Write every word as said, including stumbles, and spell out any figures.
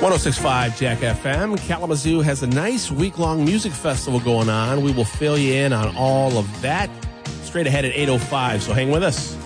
one oh six point five Jack F M. Kalamazoo has a nice week-long music festival going on. We will fill you in on all of that straight ahead at eight oh five, so hang with us.